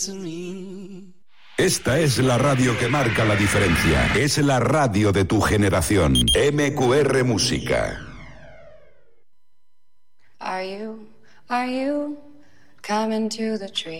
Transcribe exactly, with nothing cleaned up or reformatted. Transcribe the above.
Esta es la radio que marca la diferencia. Es la radio de tu generación. M Q R Música. Are you, are you coming to the tree?